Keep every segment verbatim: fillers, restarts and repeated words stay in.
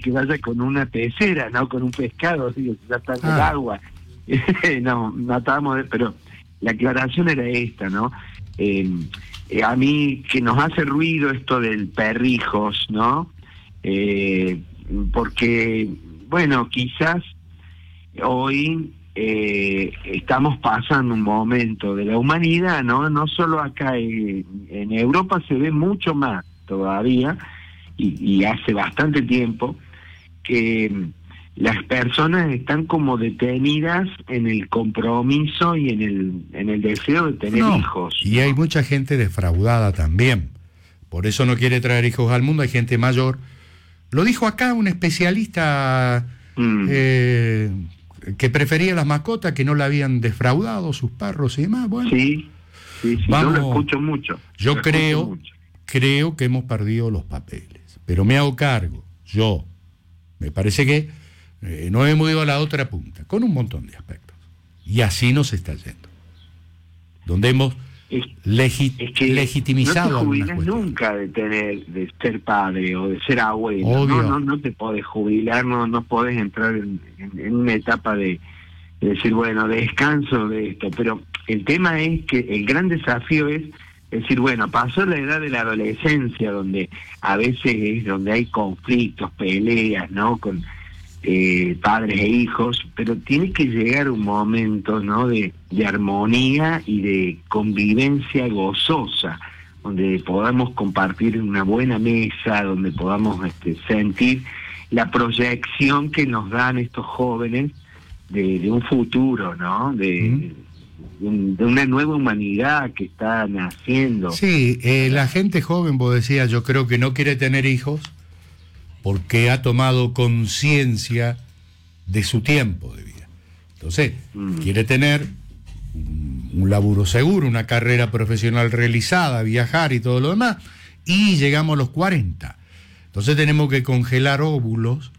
que vaya con una pecera, no con un pescado, digo, ya está en el Ah. agua. No, no estábamos de, pero la aclaración era esta, ¿no? Eh, eh, a mí que nos hace ruido esto del perrijos, ¿no? Eh, porque, bueno, quizás hoy eh, estamos pasando un momento de la humanidad, ¿no? No solo acá, en, en Europa se ve mucho más todavía, y, y hace bastante tiempo, que las personas están como detenidas en el compromiso y en el en el deseo de tener No, hijos. y hay mucha gente defraudada también. Por eso no quiere traer hijos al mundo, hay gente mayor. Lo dijo acá un especialista Mm. eh, que prefería las mascotas, que no la habían defraudado, sus perros y demás. Bueno, Sí, sí, sí, Vamos, yo lo escucho mucho. yo lo escucho creo, mucho. creo que hemos perdido los papeles, pero me hago cargo, yo. Me parece que eh, no hemos ido a la otra punta, con un montón de aspectos. Y así nos está yendo. Donde hemos Es, legi- es que legitimizado no te algunas jubilas cuestiones. nunca de tener, de ser padre o de ser abuelo. Obvio. No, no, no te podés jubilar, no, no podés entrar en, en, en una etapa de, de decir, bueno, descanso de esto. Pero el tema es que el gran desafío es decir, bueno, pasó la edad de la adolescencia, donde a veces es donde hay conflictos, peleas, ¿no? Con eh, padres e hijos, pero tiene que llegar un momento, ¿no? De, de armonía y de convivencia gozosa, donde podamos compartir una buena mesa, donde podamos este, sentir la proyección que nos dan estos jóvenes de, de un futuro, ¿no? De, Mm. de una nueva humanidad que está naciendo. Sí, eh, la gente joven, vos decías, yo creo que no quiere tener hijos porque ha tomado conciencia de su tiempo de vida. Entonces, Mm. quiere tener un, un laburo seguro, una carrera profesional realizada, viajar y todo lo demás, y llegamos a los cuarenta. Entonces tenemos que congelar óvulos.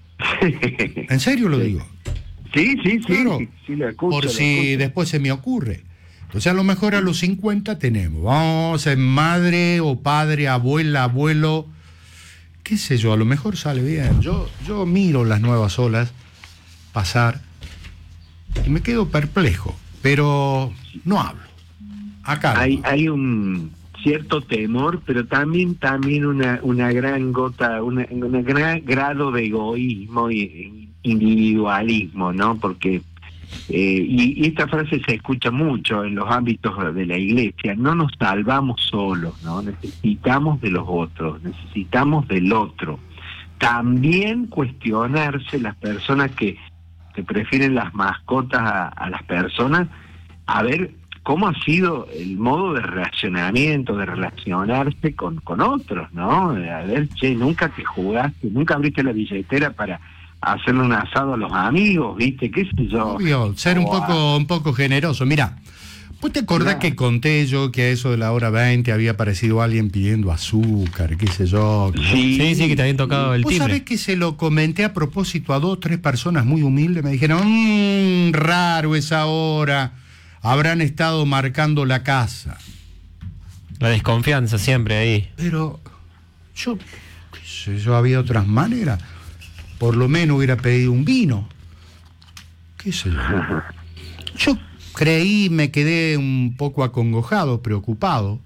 En serio lo Sí. digo. Sí, sí, sí, Claro, sí, sí, lo escucho, por lo si escucho. después se me ocurre. Entonces a lo mejor a los cincuenta tenemos, vamos a ser madre o padre, abuela, abuelo, qué sé yo, a lo mejor sale bien. Yo, yo miro las nuevas olas pasar y me quedo perplejo, pero no hablo. Acá Hay, no. hay un cierto temor, pero también también una una gran gota, una, un gran grado de egoísmo y individualismo, ¿no? Porque eh, y, y esta frase se escucha mucho en los ámbitos de la iglesia: no nos salvamos solos, ¿no? Necesitamos de los otros, necesitamos del otro. También cuestionarse las personas que, que prefieren las mascotas a, a las personas, a ver cómo ha sido el modo de relacionamiento, de relacionarse con, con otros, ¿no? A ver, che, nunca te jugaste, nunca abriste la billetera para hacerle un asado a los amigos, ¿viste? ¿Qué sé yo? Obvio, ser un O a- poco, un poco generoso. Mira, ¿vos te acordás Claro. que conté yo que a eso de la hora veinte había aparecido alguien pidiendo azúcar, qué sé yo? que- Sí, Sí, sí, que te habían tocado el Vos timbre. sabés que se lo comenté a propósito a dos, tres personas muy humildes. Me dijeron, mmm, raro esa hora. Habrán estado marcando la casa. La desconfianza siempre ahí. Pero yo, qué sé yo, había otras maneras. Por lo menos hubiera pedido un vino. ¿Qué sé yo? Yo creí, me quedé un poco acongojado, preocupado,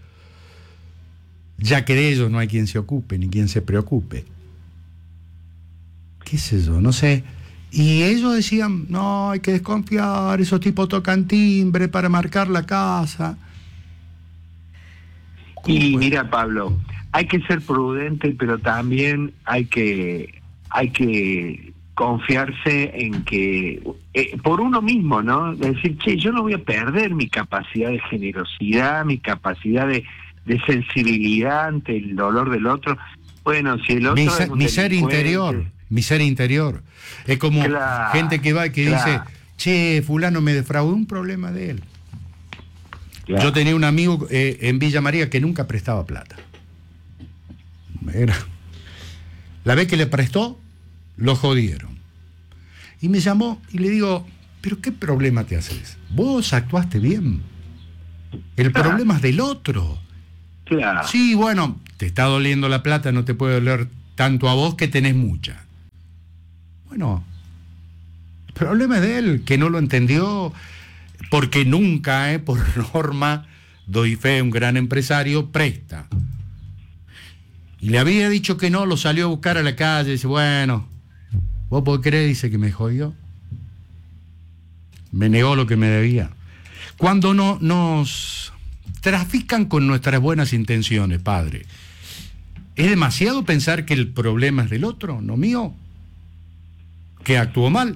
ya que de ellos no hay quien se ocupe ni quien se preocupe. ¿Qué sé yo? No sé. Y ellos decían, no, hay que desconfiar, esos tipos tocan timbre para marcar la casa. Y ¿Cómo fue? mira, Pablo, hay que ser prudente, pero también hay que hay que confiarse en que eh, por uno mismo, ¿no? Decir, che, yo no voy a perder mi capacidad de generosidad, mi capacidad de, de sensibilidad ante el dolor del otro. Bueno, si el otro Mi, es ser, un mi ser delincuente, interior, mi ser interior. Es como Claro, gente que va y que claro. dice, che, fulano me defraudó, un problema de él. claro. Yo tenía un amigo eh, en Villa María que nunca prestaba plata. Era. La vez que le prestó, lo jodieron. Y me llamó y le digo, ¿pero qué problema te haces? Vos actuaste bien. El Claro. problema es del otro. Claro. Sí, bueno, te está doliendo la plata, no te puede doler tanto a vos que tenés mucha. Bueno, el problema es de él, que no lo entendió, porque nunca, eh, por norma, doy fe, un gran empresario, presta. Y le había dicho que no, lo salió a buscar a la calle, dice, bueno, ¿vos podés creer? Dice que me jodió. Me negó lo que me debía. Cuando no, nos trafican con nuestras buenas intenciones, padre, ¿es demasiado pensar que el problema es del otro, no mío? ¿Que actuó mal?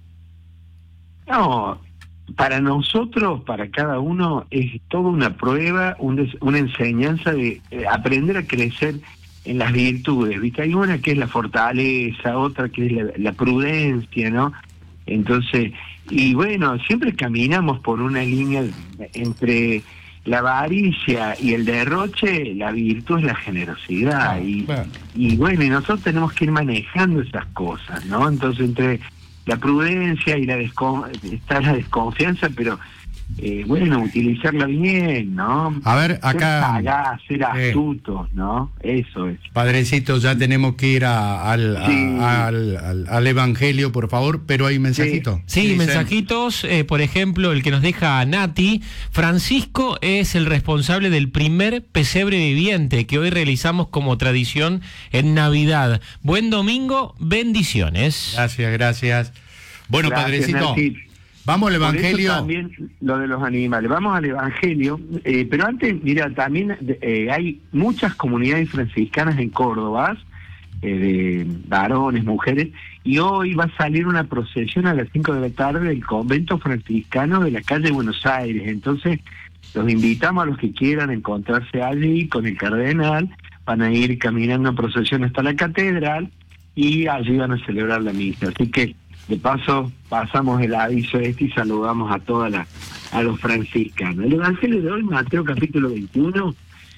No, para nosotros, para cada uno, es toda una prueba, un des, una enseñanza de eh, aprender a crecer en las virtudes, ¿viste? Hay una que es la fortaleza, otra que es la, la prudencia, ¿no? Entonces, y bueno, siempre caminamos por una línea entre la avaricia y el derroche. La virtud es la generosidad, ah, y, bueno. y bueno, y nosotros tenemos que ir manejando esas cosas, ¿no? Entonces, entre la prudencia y la descon está la desconfianza, pero eh, bueno, utilizarla bien, ¿no? A ver, acá... Ser sagaz, ser astutos, eh, ¿no? Eso es. Padrecito, ya tenemos que ir a, al, sí. a, al, al, al Evangelio, por favor, pero hay mensajitos. Sí, sí, mensajitos, eh, por ejemplo, el que nos deja Nati. Francisco es el responsable del primer pesebre viviente que hoy realizamos como tradición en Navidad. Buen domingo, bendiciones. Gracias, gracias. Bueno, gracias, padrecito. Nati. Vamos al Evangelio. También lo de los animales. Vamos al Evangelio. Eh, pero antes, mira, también eh, hay muchas comunidades franciscanas en Córdoba, eh, de varones, mujeres, y hoy va a salir una procesión a las cinco de la tarde del convento franciscano de la calle Buenos Aires. Entonces, los invitamos a los que quieran encontrarse allí con el cardenal. Van a ir caminando en procesión hasta la catedral y allí van a celebrar la misa. Así que, de paso, pasamos el aviso este y saludamos a todas las, a los franciscanos. El Evangelio de hoy, Mateo capítulo veintiuno,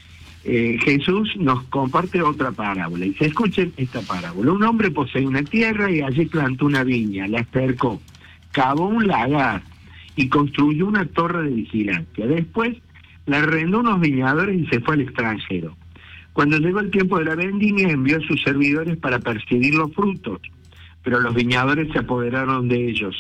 eh, Jesús nos comparte otra parábola. Y se escuchen esta parábola. Un hombre posee una tierra y allí plantó una viña, la cercó, cavó un lagar y construyó una torre de vigilancia. Después la arrendó unos viñadores y se fue al extranjero. Cuando llegó el tiempo de la vendimia, envió a sus servidores para percibir los frutos. Pero los viñadores se apoderaron de ellos,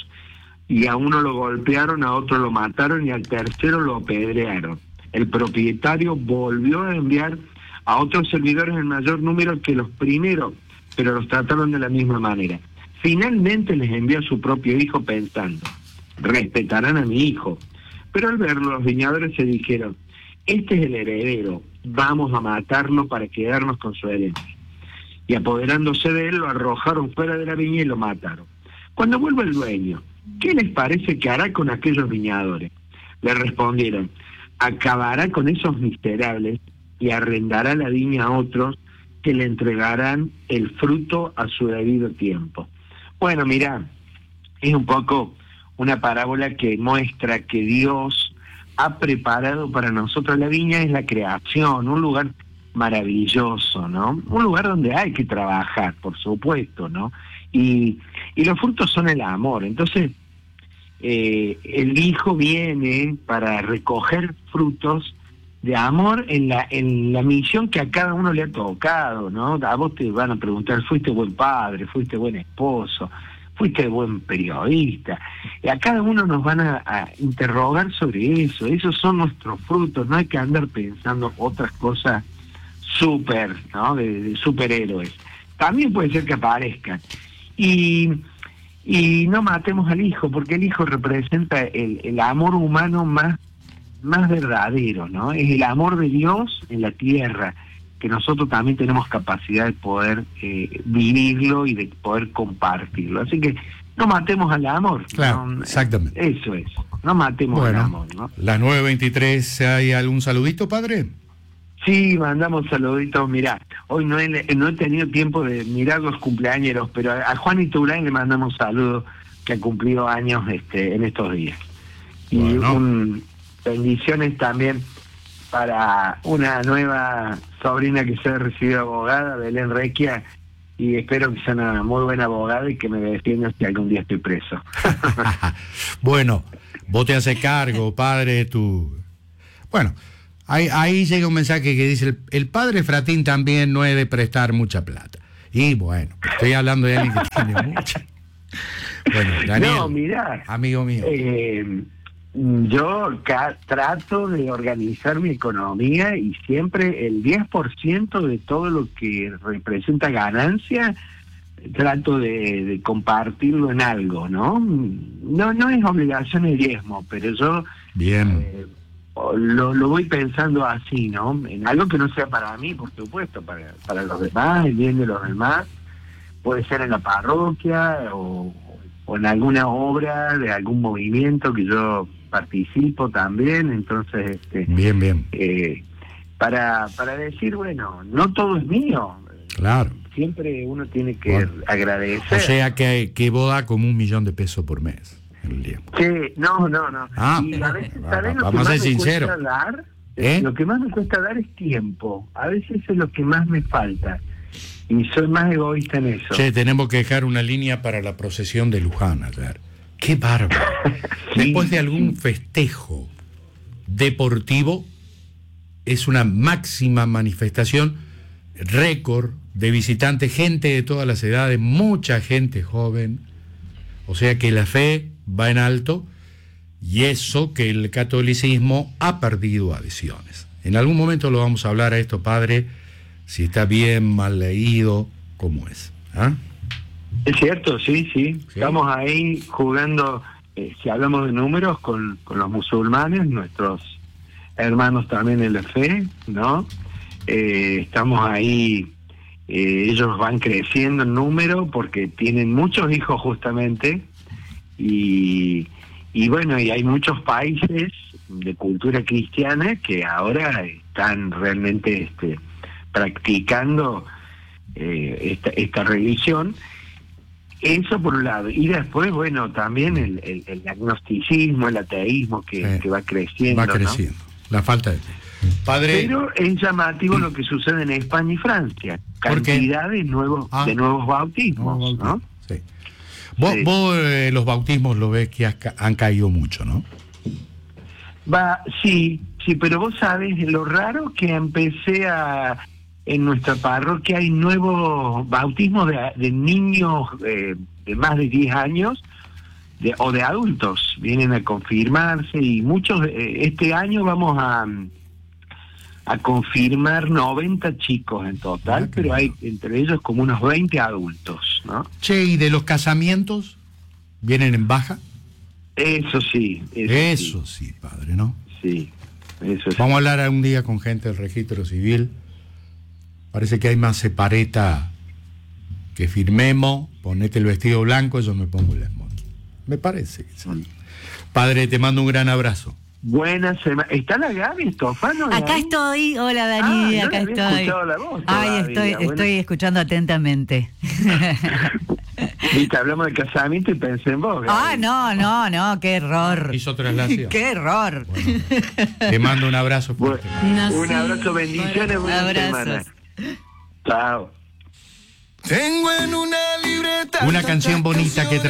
y a uno lo golpearon, a otro lo mataron y al tercero lo apedrearon. El propietario volvió a enviar a otros servidores en mayor número que los primeros, pero los trataron de la misma manera. Finalmente les envió a su propio hijo pensando, respetarán a mi hijo. Pero al verlo, los viñadores se dijeron, este es el heredero, vamos a matarlo para quedarnos con su herencia. Y apoderándose de él, lo arrojaron fuera de la viña y lo mataron. Cuando vuelva el dueño, ¿qué les parece que hará con aquellos viñadores? Le respondieron, acabará con esos miserables y arrendará la viña a otros que le entregarán el fruto a su debido tiempo. Bueno, mirá, es un poco una parábola que muestra que Dios ha preparado para nosotros la viña, es la creación, un lugar maravilloso, ¿no? Un lugar donde hay que trabajar, por supuesto, ¿no? Y, y los frutos son el amor. Entonces, eh, el hijo viene para recoger frutos de amor en la en la misión que a cada uno le ha tocado, ¿no? A vos te van a preguntar, ¿fuiste buen padre? ¿Fuiste buen esposo? ¿Fuiste buen periodista? Y a cada uno nos van a, a interrogar sobre eso. Esos son nuestros frutos. No hay que andar pensando otras cosas súper, ¿no? De, de superhéroes. También puede ser que aparezcan. Y, y no matemos al hijo, porque el hijo representa el, el amor humano más, más verdadero, ¿no? Es el amor de Dios en la tierra, que nosotros también tenemos capacidad de poder eh, vivirlo y de poder compartirlo. Así que no matemos al amor. Claro, ¿no? Exactamente. Eso es. No matemos bueno, al amor, ¿no? Las nueve veintitrés, ¿hay algún saludito, padre? Sí, mandamos saluditos. Mirá, hoy no he, no he tenido tiempo de mirar los cumpleañeros, pero a, a Juan Iturain le mandamos saludos, que ha cumplido años este en estos días. Y bueno. un, bendiciones también para una nueva sobrina que se ha recibido abogada, Belén Requia, y espero que sea una muy buena abogada y que me defienda si algún día estoy preso. Bueno, vos te haces cargo, padre, tú... Bueno... Ahí, ahí llega un mensaje que dice, el, el padre Fratín también no he de prestar mucha plata. Y bueno, estoy hablando de alguien que tiene mucha. Bueno, Daniel, no, mirá, amigo mío. Eh, yo ca- trato de organizar mi economía y siempre el diez por ciento de todo lo que representa ganancia trato de, de compartirlo en algo, ¿no? No no es obligación el diezmo, pero yo Bien. eh, lo, lo voy pensando así, ¿no? En algo que no sea para mí, por supuesto, para, para los demás, el bien de los demás. Puede ser en la parroquia o, o en alguna obra de algún movimiento que yo participo también, entonces este Bien, bien. eh, para para decir, bueno, no todo es mío, Claro. siempre uno tiene que Bueno. agradecer. O sea que, que vos da como un millón de pesos por mes en el día. Sí, no, no, no. Ah, y a veces, va- ¿sabés va- lo vamos que a más ser me cuesta sinceros. dar? ¿Eh? Lo que más me cuesta dar es tiempo. A veces es lo que más me falta. Y soy más egoísta en eso. Che, tenemos que dejar una línea para la procesión de Luján ayer. ¡Qué bárbaro! Sí, Después de algún sí. festejo deportivo, es una máxima manifestación, récord de visitantes, gente de todas las edades, mucha gente joven. O sea que la fe va en alto y eso que el catolicismo ha perdido adhesiones. En algún momento lo vamos a hablar a esto, padre, si está bien, mal leído, cómo es. ¿Ah? Es cierto, sí, sí, Sí. Estamos ahí jugando, eh, si hablamos de números, con, con los musulmanes, nuestros hermanos también en la fe, ¿no? Eh, estamos ahí, eh, ellos van creciendo en número porque tienen muchos hijos justamente, y, y bueno, y hay muchos países de cultura cristiana que ahora están realmente este, practicando eh, esta, esta religión. Eso por un lado. Y después, bueno, también el, el, el agnosticismo, el ateísmo que, Sí. que va creciendo. Va ¿no? creciendo. La falta de fe. Padre, Pero es llamativo lo que sucede en España y Francia. ¿Por qué? Cantidad de nuevos, Ah. de nuevos bautismos, no, ¿no? sí. Vos, Sí. vos eh, los bautismos lo ves que has ca- han caído mucho, ¿no? Va, sí, sí, pero vos sabes, lo raro que empecé a... En nuestra parroquia hay nuevos bautismos de, de niños eh, de más de diez años de, o de adultos. Vienen a confirmarse y muchos... Eh, este año vamos a, a confirmar noventa chicos en total, Ah, qué pero hay bueno. entre ellos como unos veinte adultos, ¿no? Che, ¿y de los casamientos? ¿Vienen en baja? Eso sí. Eso, Eso sí, padre, ¿no? Sí, sí, eso sí. Vamos a hablar un día con gente del registro civil. Parece que hay más separeta que firmemos, ponete el vestido blanco, yo me pongo el esmoquín. Me parece. ¿Sí? Padre, te mando un gran abrazo. Buena semana. ¿Está la Gaby Estofano? Acá ahí? estoy, hola Dani, Ah, no acá le había estoy. escuchado la voz Ay, todavía, estoy, bueno. estoy escuchando atentamente. Viste, hablamos de casamiento y pensé en vos. Gaby. Ah, no, no, no, qué error. Hizo traslación. Qué error. Bueno, te mando un abrazo fuerte. Bueno, un abrazo, bendiciones, buena Abrazos. semana. Chao. Tengo en una libreta Una canción bonita que trae